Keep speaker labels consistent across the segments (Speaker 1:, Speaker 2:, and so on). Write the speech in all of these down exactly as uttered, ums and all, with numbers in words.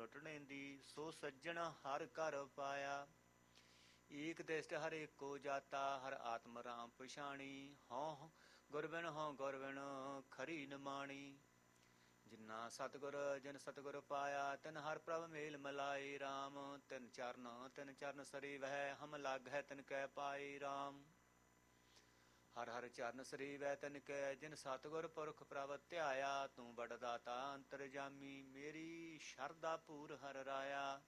Speaker 1: ਟੁੱਟਣੇਂਦੀ। ਸੋ ਸੱਜਣ ਹਰ ਘਰ ਪਾਇਆ। ਏਕ ਦਿਸ਼ਟ ਹਰ ਏਕੋ ਜਾਤਾ। ਹਰ ਆਤਮ ਰਾਮ ਪਛਾਣੀ। ਹਉ ਗੁਰ ਬਿਨ ਹਉ ਗੁਰ ਬਿਨ ਖਰੀ ਨ ਮਾਣੀ। ਜਿਨਾ ਸਤਿਗੁਰ ਜਿਨ ਸਤਿਗੁਰ ਪਾਇਆ। ਤਿਨ ਹਰ ਪ੍ਰਭ ਮੇਲ ਮਿਲਾਏ ਰਾਮ। ਤਿਨ ਚਰਨ ਤਿਨ ਚਰਨ ਸਰੀ ਵਹਿ। ਹਮ ਲਾਗਹਿ ਤਿਨ ਕੈ ਪਾਏ ਰਾਮ। ਹਰ ਹਰ ਚਰਨ ਸਰੀਵੈ ਤਿਨ ਕੈ। ਜਿਨ ਸਤਿਗੁਰ ਪੁਰਖ ਪ੍ਰਭ ਧਿਆਇਆ। ਤੂੰ ਬੜ ਦਾਤਾ ਅੰਤਰਜਾਮੀ। ਮੇਰੀ ਸ਼ਰਧਾ ਪੂਰ ਹਰਿ ਰਾਇਆ।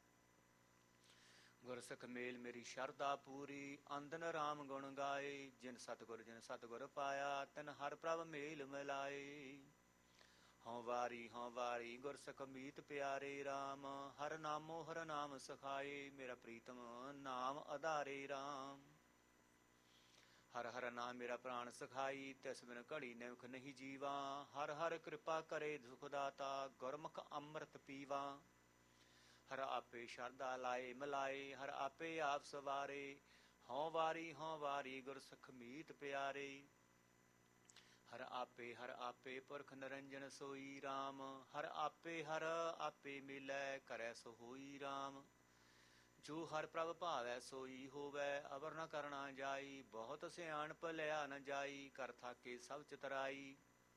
Speaker 1: ਗੁਰ ਸਿੱਖ ਮੇਲ ਮੇਰੀ ਸ਼ਰਧਾ ਪੂਰੀ। ਅੰਦਨ ਰਾਮ ਗੁਣ ਗਾਏ। ਜਿਨ ਸਤਿਗੁਰ ਜਿਨ ਸਤਿਗੁਰ ਪਾਇਆ। ਤਿਨ ਹਰ ਪ੍ਰਭ ਮੇਲ ਮਿਲਾਏ। ਹਉ ਵਾਰੀ ਹਉ ਵਾਰੀ ਗੁਰ ਸਿੱਖ ਮੀਤ ਪਿਆਰੇ ਰਾਮ। ਹਰ ਨਾਮੋ ਹਰ ਨਾਮ ਸਖਾਏ। ਮੇਰਾ ਪ੍ਰੀਤਮ ਨਾਮ ਆਧਾਰੇ ਰਾਮ। ਹਰ ਹਰ ਨਾਮ ਮੇਰਾ ਪ੍ਰਾਣ ਸਖਾਈ। ਤਿਸ ਬਿਨ ਘੜੀ ਨਿਮਖ ਨਹੀਂ ਜੀਵਾ। ਹਰ ਹਰ ਕਿਰਪਾ ਕਰੇ ਸੁਖ ਦਾਤਾ। ਗੁਰਮੁਖ ਅੰਮ੍ਰਿਤ ਪੀਵਾ। ਹਰ ਆਪੇ ਸ਼ਰਧਾ ਲਾਏ ਮਿਲਾਏ। ਹਰ ਆਪੇ ਆਪ ਸਵਾਰੇ। ਹਉ ਵਾਰੀ ਹਉ ਵਾਰੀ ਗੁਰ ਸਿੱਖ ਮੀਤ ਪਿਆਰੇ। ਹਰ ਆਪੇ ਹਰ ਆਪੇ ਪੁਰਖ ਨਿਰੰਜਨ ਸੋਈ ਰਾਮ। ਹਰ ਆਪੇ ਹਰ ਆਪੇ ਮਿਲੈ ਕਰੈ ਸੋ ਹੋਈ ਰਾਮ। ਜੋ ਹਰ ਪ੍ਰਭ ਭਾਵੈ ਸੋਈ ਹੋਵੈ। ਅਵਰ ਨ ਕਰਣਾ ਜਾਈ। ਬਹੁਤ ਸਿਆਣਪ ਲਿਆ ਨ ਜਾਈ। ਕਰ ਥਾਕੇ ਸਭ ਚਤਰਾਈ।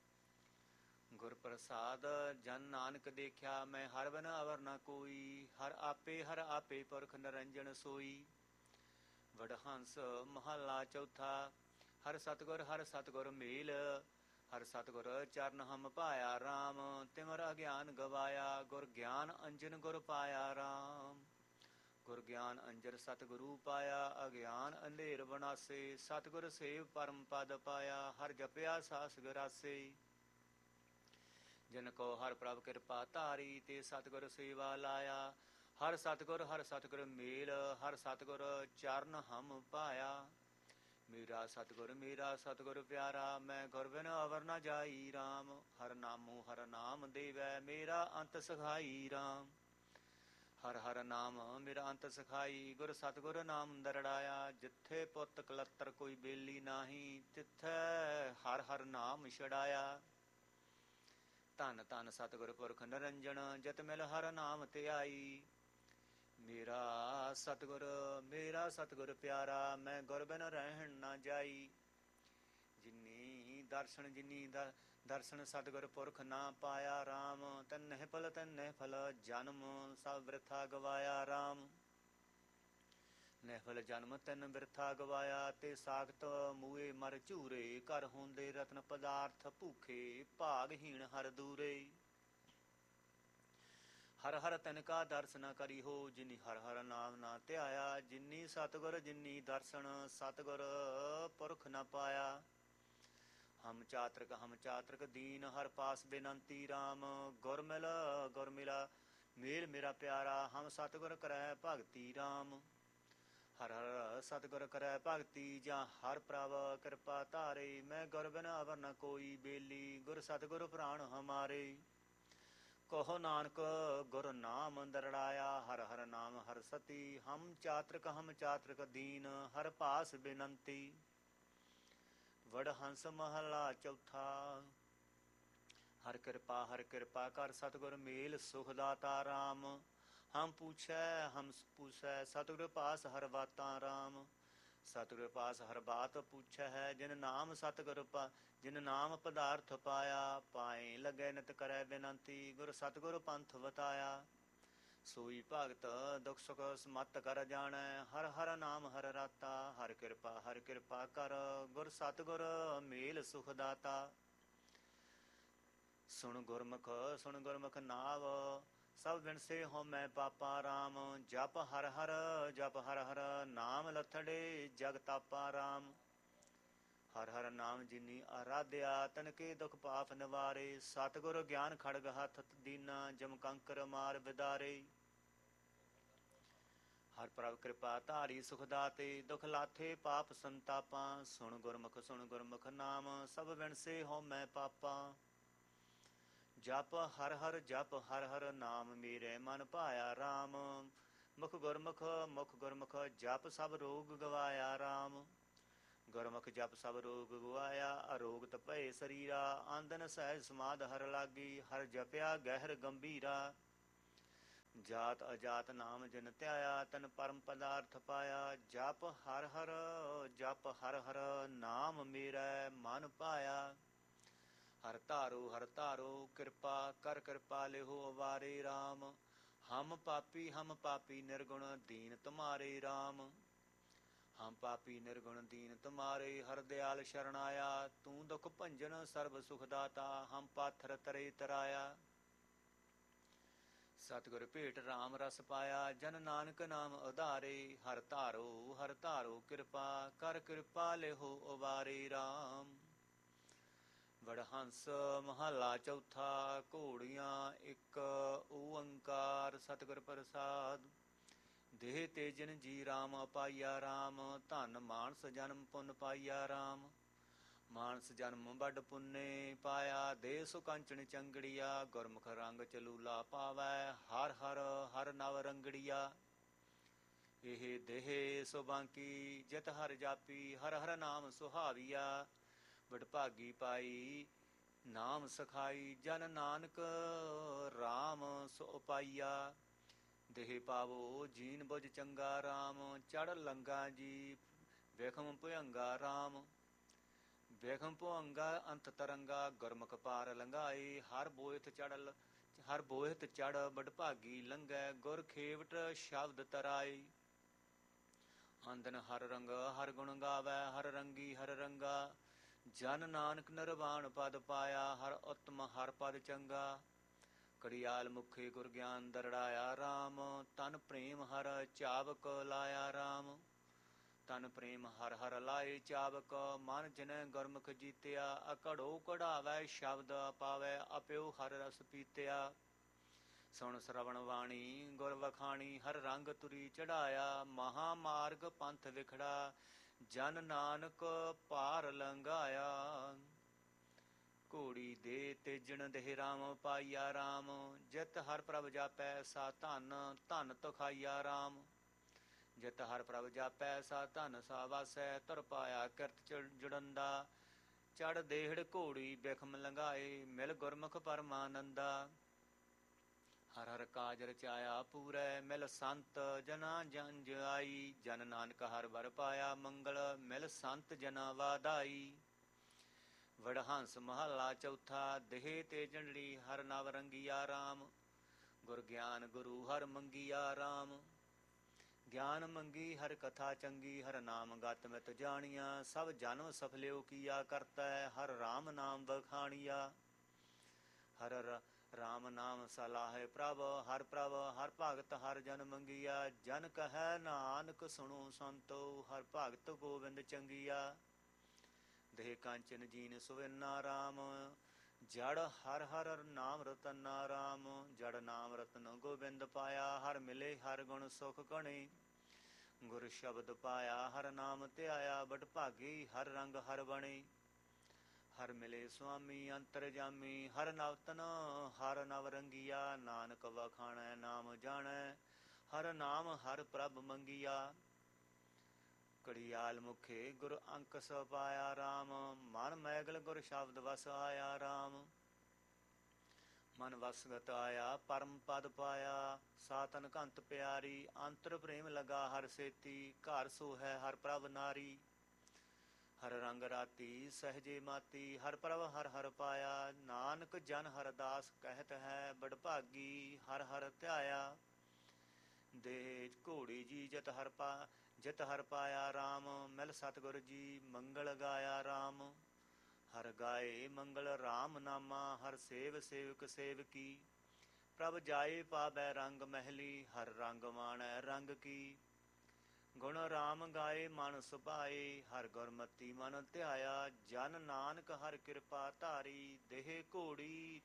Speaker 1: ਗੁਰ ਪ੍ਰਸਾਦ ਜਨ ਨਾਨਕ ਦੇਖਿਆ। ਮੈਂ ਹਰ ਬਿਨ ਅਵਰ ਨ ਕੋਈ। ਹਰ ਆਪੇ ਹਰ ਆਪੇ ਪੁਰਖ ਨਿਰੰਜਨ ਸੋਈ। ਵਡਹੰਸ ਮਹੱਲਾ ਚੌਥਾ। ਹਰ ਸਤਿਗੁਰ ਹਰ ਸਤਿਗੁਰ ਮੇਲ। ਹਰ ਸਤਿਗੁਰ ਚਰਨ ਹਮ ਪਾਇਆ ਰਾਮ। ਤਿਮਰ ਅਗਿਆਨ ਗਵਾਇਆ। ਗੁਰ ਗਿਆਨ ਅੰਜਨ ਗੁਰ ਪਾਇਆ ਰਾਮ। ਗੁਰ ਗਿਆਨ ਅੰਜਰ ਸਤਿਗੁਰੂ ਪਾਇਆ। ਅਗਿਆਨ ਅੰਧੇਰ ਵਿਨਾਸੇ। ਸਤਿਗੁਰ ਸੇਵ ਪਰਮ ਪਦ ਪਾਇਆ। ਹਰ ਜਪਿਆ ਸਾਸ ਗਰਾਸੇ। ਜਿਨ ਕੋ ਹਰ ਪ੍ਰਭ ਕਿਰਪਾ ਧਾਰੀ। ਤੇ ਸਤਿਗੁਰ ਸੇਵਾ ਲਾਇਆ। ਹਰ ਸਤਿਗੁਰ ਹਰ ਸਤਿਗੁਰ ਮੇਲ। ਹਰ ਸਤਿਗੁਰ ਚਰਨ ਹਮ ਪਾਇਆ। ਮੇਰਾ ਸਤਿਗੁਰ ਮੇਰਾ ਸਤਿਗੁਰ ਪਿਆਰਾ। ਮੈਂ ਗੁਰ ਬਿਨ ਅਵਰ ਨ ਜਾਈ ਰਾਮ। ਹਰ ਨਾਮੋ ਹਰ ਨਾਮ ਦੇਵੈ। ਮੇਰਾ ਅੰਤ ਸਖਾਈ ਰਾਮ। ਹਰ ਹਰ ਨਾਮ ਮੇਰਾ ਅੰਤ ਸਖਾਈ। ਗੁਰ ਸਤਿਗੁਰ ਨਾਮ ਦਰੜਾਇਆ। ਜਿੱਥੇ ਪੁੱਤ ਕਲੱਤਰ ਕੋਈ ਬੇਲੀ ਨਾਹੀ। ਤਿੱਥੈ ਹਰ ਹਰ ਨਾਮ ਛੜਾਇਆ। ਧੰਨ ਧੰਨ ਸਤਿਗੁਰ ਪੁਰਖ ਨਿਰੰਜਨ। ਜਿਤ ਮਿਲ ਹਰ ਨਾਮ ਧਿਆਈ। ਮੇਰਾ ਸਤਿਗੁਰ ਮੇਰਾ ਸਤਿਗੁਰ ਪਿਆਰਾ। ਮੈਂ ਗੁਰ ਬਿਨ ਰਹਿਣ ਨਾ ਜਾਈ। ਜਿਨੀ ਦਰਸ਼ਨ ਜਿਨੀ ਦਰ ਦਰਸ਼ਨ ਸਤਿਗੁਰ ਪੁਰਖ ਨਾ ਪਾਇਆ ਰਾਮ। ਤਿਨ ਨਿਹਫਲ ਤਿਨ ਨਿਹਫਲ ਜਨਮ ਸਭ ਬਿਰਥਾ ਗਵਾਇਆ ਰਾਮ। ਨਿਹਫਲ ਜਨਮ ਤਿਨ ਬਿਰਥਾ ਗਵਾਇਆ। ਤੇ ਸਾਖਤ ਮੂਏ ਮਰ ਝੂਰੇ। ਘਰ ਹੁੰਦੇ ਰਤਨ ਪਦਾਰਥ ਭੂਖੇ। ਭਾਗਹੀਣ ਹਰ ਦੂਰੇ। ਹਰ ਹਰ ਤਿਨ ਕਾ ਦਰਸ ਨ ਕਰੀ ਹੋ। ਜਿਨੀ ਹਰ ਹਰ ਨਾਮ ਨਾ ਧਿਆਇਆ। ਜਿਨੀ ਸਤਿਗੁਰ ਜਿਨੀ ਦਰਸ਼ਨ ਸਤਿਗੁਰ ਪੁਰਖ ਨ ਪਾਇਆ। ਹਮ ਚਾਤ੍ਰਿਕ ਹਮ ਚਾਤ੍ਰਿਕ ਦੀਨ। ਹਰ ਪਾਸ ਬੇਨੰਤੀ ਰਾਮ। ਗੁਰ ਮਿਲ ਗੁਰ ਮਿਲਾ ਮੇਲ ਮੇਰਾ ਪਿਆਰਾ। ਹਮ ਸਤਿਗੁਰ ਕਰੈ ਭਗਤੀ ਰਾਮ। ਹਰ ਹਰ ਸਤਿਗੁਰ ਕਰੈ ਭਗਤੀ। ਜਾਂ ਹਰ ਪ੍ਰਭ ਕਿਰਪਾ ਧਾਰੇ। ਮੈਂ ਗੁਰ ਬਿਨ ਅਵਰ ਨ ਕੋਈ ਬੇਲੀ। ਗੁਰ ਸਤਿਗੁਰ ਪ੍ਰਾਣ ਹਮਾਰੇ। ਕਹੋ ਨਾਨਕ ਗੁਰ ਨਾਮ ਦਰੜਾਇਆ। ਹਰ ਹਰ ਨਾਮ ਹਰ ਸਤੀ। ਹਮ ਚਾਤ੍ਰਿਕ ਹਮ ਚਾਤ੍ਰਿਕ ਦੀਨ। ਹਰ ਪਾਸ ਬੇਨੰਤੀ। ਵਡਹੰਸ ਮਹੱਲਾ ਚੌਥਾ। ਹਰ ਕਿਰਪਾ ਹਰ ਕਿਰਪਾ ਕਰ ਸਤਿਗੁਰ ਮੇਲ। ਸੁਖ ਦਾਤਾ ਰਾਮ। ਹਮ ਪੂਛੈ ਹਮ ਪੂਸੈ ਸਤਿਗੁਰ ਪਾਸ ਹਰ ਬਾਤਾਂ ਰਾਮ। ਸਤਿਗੁਰ ਪਾਸ ਹਰ ਬਾਤ ਪੁੱਛੈ ਹੈ। ਜਿਨ ਨਾਮ ਸਤਿਗੁਰ ਪਾ ਜਿਨ ਨਾਮ ਪਦਾਰਥ ਪਾਇਆ। ਪਾਏ ਲੱਗੈ ਨਿਤ ਕਰੈ ਬੇਨੰਤੀ। ਗੁਰ ਸਤਿਗੁਰ ਪੰਥ ਬਤਾਇਆ। ਸੋਈ ਭਗਤ ਦੁਖ ਸੁਖ ਸਮਤ ਕਰ ਜਾਣੈ। ਹਰ ਹਰ ਨਾਮ ਹਰ ਰਾਤਾ। ਹਰ ਕਿਰਪਾ ਹਰ ਕਿਰਪਾ ਕਰ। ਗੁਰ ਸਤਿਗੁਰ ਮੇਲ ਸੁਖ ਦਾਤਾ। ਸੁਣ ਗੁਰਮੁਖ ਸੁਣ ਗੁਰਮੁਖ ਨਾਵ। ਸਭ ਵਿਣਸੇ ਹੋ ਮੈਂ ਪਾਪਾ ਰਾਮ। ਜਪ ਹਰ ਹਰ ਜਪ ਹਰ ਹਰ ਨਾਮ ਲਥੜੇ ਜਗ ਤਾਪਾ ਰਾਮ। ਹਰ ਹਰ ਨਾਮ ਜਿਨੀ ਆਰਾਧਿਆ। ਤਨ ਕੇ ਦੁਖ ਪਾਪ ਨਿਵਾਰੇ। ਸਤਿਗੁਰ ਗਿਆਨ ਖੜਗ ਹੱਥ ਦੀਨਾ। ਜਮ ਕੰਕਰ ਮਾਰ ਵਿਦਾਰੇ। ਹਰ ਪ੍ਰਭ ਕਿਰਪਾ ਧਾਰੀ ਸੁਖ ਦਾਤੇ। ਦੁਖ ਲਾਥੇ ਪਾਪ ਸੰਤਾਪਾਂ। ਸੁਣ ਗੁਰਮੁਖ ਸੁਣ ਗੁਰਮੁਖ ਨਾਮ। ਸਭ ਵਿਣਸੇ ਹੋ ਮੈਂ ਪਾਪਾ। ਜਪ ਹਰ ਹਰ ਜਪ ਹਰ ਹਰ ਨਾਮ। ਮੇਰੇ ਮਨ ਭਾਇਆ ਰਾਮ। ਮੁਖ ਗੁਰਮੁਖ ਮੁਖ ਗੁਰਮੁਖ ਜਪ ਸਭ ਰੋਗ ਗਵਾਇਆ ਰਾਮ। ਗੁਰਮੁਖ ਜਪ ਸਭ ਰੋਗ ਗਵਾਇਆ। ਅਰੋਗਤ ਭਏ ਸਰੀਰਾ। ਆਂਦਨ ਸਹਿਜ ਸਮਾਧ ਹਰ ਲਾਗੀ। ਹਰ ਜਪਿਆ ਗਹਿਰ ਗੰਭੀਰਾ। ਜਾਤ ਅਜਾਤ ਨਾਮ ਜਿਨ ਧਿਆਇਆ, ਤਨ ਪਰਮ ਪਦਾਰਥ ਪਾਇਆ। ਜਪ ਹਰ ਹਰ ਜਪ ਹਰ ਹਰ, ਨਾਮ ਮੇਰਾ ਮਨ ਪਾਇਆ। ਹਰ ਧਾਰੋ ਹਰ ਧਾਰੋ, ਕਿਰਪਾ ਕਰ ਕਿਰਪਾ ਲਿਹੋ ਅਵਾਰੇ ਰਾਮ। ਹਮ ਪਾਪੀ ਹਮ ਪਾਪੀ ਨਿਰਗੁਣ, ਦੀਨ ਤੁਮਾਰੇ ਰਾਮ। ਹਮ ਪਾਪੀ ਨਿਰਗੁਣ ਦੀਨ ਤੁਮਾਰੇ, ਹਰ ਦਿਆਲ ਸ਼ਰਨ ਆਇਆ। ਤੂੰ ਦੁਖ ਭੰਜਨ ਸਰਬ ਸੁਖ ਦਾਤਾ, ਹਮ ਪਾਥਰ ਤਰੇ ਤਰਾਇਆ। ਸਤਿਗੁਰ ਭੇਟ ਰਾਮ ਰਸ ਪਾਇਆ, ਜਨ ਨਾਨਕ ਨਾਮ ਉਧਾਰੇ। ਹਰ ਧਾਰੋ ਹਰ ਧਾਰੋ, ਕਿਰਪਾ ਕਰ ਕਿਰਪਾ ਲਿਹੋ ਉਬਾਰੇ ਰਾਮ। ਵਡਹੰਸ ਮਹੱਲਾ ਚੌਥਾ। ਘੋੜੀਆਂ ਇੱਕ ਓੰਕਾਰ ਸਤਿਗੁਰ ਪ੍ਰਸਾਦ। ਦੇਹ ਤੇਜਨ ਜੀ ਰਾਮ ਪਾਈਆ ਰਾਮ, ਧਨ ਮਾਨਸ ਜਨਮ ਪੁੰਨ ਪਾਈਆ ਰਾਮ। ਮਾਨਸ ਜਨਮ ਵੱਡ ਪੁੰਨੇ ਪਾਇਆ, ਦੇਹ ਸੁਕੰਚਨ ਚੰਗੜੀਆ। ਗੁਰਮੁਖ ਰੰਗ ਚਲੂਲਾ ਪਾਵੈ, ਹਰ ਹਰ ਹਰ ਨਵ ਰੰਗੜੀਆ। ਇਹ ਦੇਹ ਸੁਬਾਂਕੀ ਜਿਤ ਹਰ ਜਾਪੀ, ਹਰ ਹਰ ਨਾਮ ਸੁਹਾਵੀਆ। ਵਡਭਾਗੀ ਪਾਈ ਨਾਮ ਸਖਾਈ, ਜਨ ਨਾਨਕ ਰਾਮ ਸੋ ਪਾਈਆ। ਦੇਹ ਪਾਵੋ ਜੀਨ ਬੁਝ ਚੰਗਾ ਰਾਮ, ਚੜ ਲੰਗਾ ਜੀ ਵਿਖਮ ਭੁਯੰਗਾ ਰਾਮ। ਵਿਖਮ ਭੁਅੰਗਾ ਅੰਤ ਤਰੰਗਾ, ਗੁਰਮੁਖ ਪਾਰ ਲੰਘਾਏ। ਹਰ ਬੋਇਥ ਚੜਲ ਹਰ ਬੋਹਿਤ ਚੜ ਵਡਭਾਗੀ ਲੰਘੈ, ਗੁਰ ਖੇਵਟ ਸ਼ਬਦ ਤਰਾਏ। ਆਂਦਨ ਹਰ ਰੰਗ ਹਰ ਗੁਣ ਗਾਵੈ, ਹਰ ਰੰਗੀ ਹਰ ਰੰਗਾ। ਜਨ ਨਾਨਕ ਨਿਰਵਾਣ ਪਦ ਪਾਇਆ, ਹਰ ਉਤਮ ਹਰ ਪਦ ਚੰਗਾ। ਕੜਿਆਲ ਮੁਖੇ ਗੁਰ ਗਿਆਨ ਦਰੜਾਇਆ ਰਾਮ, ਤਨ ਪ੍ਰੇਮ ਹਰ ਚਾਵਕ ਲਾਇਆ ਰਾਮ। ਤਨ ਪ੍ਰੇਮ ਹਰ ਹਰ ਲਾਏ ਚਾਵਕ, ਮਨ ਜਿਨੈ ਗੁਰਮੁਖ ਜੀਤਿਆ। ਅਕੜੋ ਕਢਾਵੈ ਸ਼ਬਦ ਪਾਵੈ, ਅਪਿਓ ਹਰ ਰਸ ਪੀਤਿਆ। ਸੁਣ ਸਰਵਣ ਬਾਣੀ ਗੁਰ ਵਖਾਣੀ, ਹਰ ਰੰਗ ਤੁਰੀ ਚੜਾਇਆ। ਮਹਾ ਮਾਰਗ ਪੰਥ ਵਿਖੜਾ, ਜਨ ਨਾਨਕ ਪਾਰ ਲੰਘਾਇਆ। ਘੋੜੀ ਦੇ ਤੇਜਣ ਦੇਹ ਰਾਮ ਪਾਈਆ ਰਾਮ, ਜਿਤ ਹਰ ਪ੍ਰਭ ਜਾਪੈ ਸਾ ਧਨ, ਧਨ ਤੁਖਾਈਆ ਰਾਮ। ਜਿਤ ਹਰ ਪ੍ਰਭ ਜਾਪੈ ਸਾ ਧਨ ਸਾ ਵਾਸੈ, ਧੁਰ ਪਾਇਆ ਕਿਰਤ ਜੁੜੰਦਾ। ਚੜ ਦੇਹੜ ਘੋੜੀ ਬਿਖਮ ਲੰਘਾਏ, ਮਿਲ ਗੁਰਮੁਖ ਪਰਮਾਨੰਦਾ। ਹਰ ਹਰ ਕਾਜ ਰਚਾਇਆ ਪੂਰੈ, ਮਿਲ ਸੰਤ ਜਨਾ ਜੰਝ ਆਈ। ਜਨ ਨਾਨਕ ਹਰ ਵਰ ਪਾਇਆ ਮੰਗਲ, ਮਿਲ ਸੰਤ ਜਨਾ ਵਾਧਾਈ। ਵਡਹੰਸ ਮਹੱਲਾ ਚੌਥਾ। ਦੇਹ ਤੇਜੜੀ ਹਰ ਨਵ ਰੰਗੀਆ ਰਾਮ, ਗੁਰ ਗਿਆਨ ਗੁਰੂ ਹਰ ਮੰਗੀਆ ਰਾਮ। ਗਿਆਨ ਮੰਗੀ ਹਰ ਕਥਾ ਚੰਗੀ, ਹਰ ਨਾਮ ਗਤ ਮਿਤ ਜਾਣੀਆ। ਸਭ ਜਨਮ ਸਫਲਿਓ ਕੀਆ ਕਰਤੈ, ਹਰ ਰਾਮ ਨਾਮ ਵਖਾਣੀਆ। ਹਰ ਰਾਮ ਨਾਮ ਸਲਾਹੇ ਪ੍ਰਭ, ਹਰ ਪ੍ਰਭ ਹਰ ਭਗਤ ਹਰ ਜਨ ਮੰਗੀਆ। ਜਨ ਕਹੈ ਨਾਨਕ ਸੁਣੋ ਸੰਤੋ, ਹਰ ਭਗਤ ਗੋਬਿੰਦ ਚੰਗੀਆ। ਦੇਹ ਕਾਂਚਨ ਜੀਨ ਸੁਵਿਨਾ ਰਾਮ, ਜੜ ਹਰ ਹਰ ਨਾਮ ਰਤਨਾ ਰਾਮ। ਜੜ ਨਾਮ ਰਤਨ ਗੋਬਿੰਦ ਪਾਇਆ, ਹਰ ਮਿਲੇ ਹਰ ਗੁਣ ਸੁਖ ਗਣੇ। ਗੁਰ ਸ਼ਬਦ ਪਾਇਆ ਹਰ ਨਾਮ ਧਿਆਇਆ, ਵਡਭਾਗੀ ਹਰ ਰੰਗ ਹਰ ਬਣੇ। ਹਰ ਮਿਲੇ ਸੁਆਮੀ ਅੰਤਰਜਾਮੀ, ਹਰ ਨਵਤਨ ਹਰ ਨਵ ਰੰਗੀਆ। ਨਾਨਕ ਵਖਾਣੈ ਨਾਮ ਜਾਣੈ, ਹਰ ਨਾਮ ਹਰ ਪ੍ਰਭ ਮੰਗੀਆ। ਕੜਿਆਲ ਮੁਖੇ ਗੁਰ ਅੰਕਸ ਪਾਇਆ ਰਾਮ, ਮਨ ਮੈਗਲ ਗੁਰ ਸ਼ਬਦ ਵਸ ਆਇਆ ਰਾਮ। ਮਨ ਵਸਗਤ ਆਇਆ ਪਰਮ ਪਦ ਪਾਇਆ, ਸਾਤਨ ਕੰਤ ਪਿਆਰੀ। ਅੰਤਰ ਪ੍ਰੇਮ ਲਗਾ ਹਰ ਸੇਤੀ, ਘਰ ਸੋ ਹੈ ਹਰ ਪ੍ਰਭ ਨਾਰੀ। ਹਰ ਰੰਗ ਰਾਤੀ ਸਹਜੇ ਮਾਤੀ, ਹਰ ਪ੍ਰਭ ਹਰ ਹਰ ਪਾਇਆ। ਨਾਨਕ ਜਨ ਹਰ ਦਾਸ ਕਹਿਤ ਹੈ, ਵਡਭਾਗੀ ਹਰ ਹਰ ਧਿਆਇਆ। ਦੇ ਘੋੜੀ ਜੀ ਜਿਤ ਹਰ ਪਾ ਜਿਤ ਹਰ ਪਾਇਆ ਰਾਮ, ਮਿਲ ਸਤਿਗੁਰ ਜੀ ਮੰਗਲ ਗਾਇਆ ਰਾਮ। ਹਰ ਗਾਏ ਮੰਗਲ ਰਾਮ ਨਾਮਾ, ਹਰ ਸੇਵ ਸੇਵਕ ਸੇਵਕੀ। ਪ੍ਰਭ ਜਾਏ ਪਾਵੈ ਰੰਗ ਮਹਿਲੀ, ਹਰ ਰੰਗ ਮਾਣੈ ਰੰਗ ਕੀ। ਗੁਣ ਰਾਮ ਗਾਏ ਮਨ ਸੁਭਾਏ, ਹਰ ਗੁਰਮਤੀ ਮਨ ਧਿਆਇਆ। ਜਨ ਨਾਨਕ ਹਰ ਕਿਰਪਾ ਧਾਰੀ, ਦੇਹ ਘੋੜੀ